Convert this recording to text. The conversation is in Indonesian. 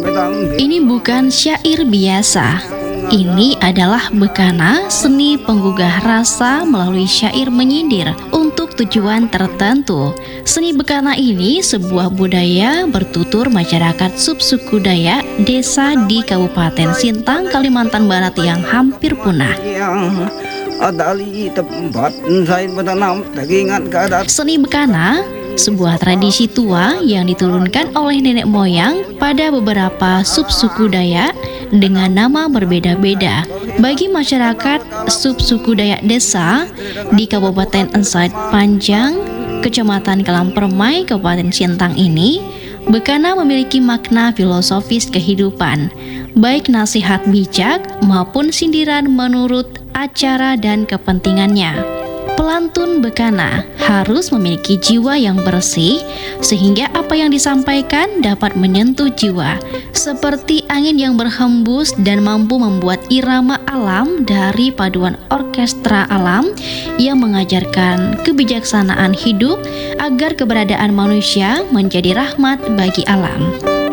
Ini bukan syair biasa. Ini adalah bekana, seni penggugah rasa melalui syair menyindir untuk tujuan tertentu. Seni bekana ini sebuah budaya bertutur masyarakat subsuku Dayak desa di Kabupaten Sintang, Kalimantan Barat yang hampir punah. Seni bekana, sebuah tradisi tua yang diturunkan oleh nenek moyang pada beberapa subsuku Dayak dengan nama berbeda-beda. Bagi masyarakat subsuku Dayak Desa di Kabupaten Ensat Panjang, Kecamatan Kelampermai, Kabupaten Sintang ini, bekana memiliki makna filosofis kehidupan, baik nasihat bijak maupun sindiran menurut acara dan kepentingannya. Pelantun bekana harus memiliki jiwa yang bersih sehingga apa yang disampaikan dapat menyentuh jiwa, seperti angin yang berhembus dan mampu membuat irama alam dari paduan orkestra alam yang mengajarkan kebijaksanaan hidup agar keberadaan manusia menjadi rahmat bagi alam.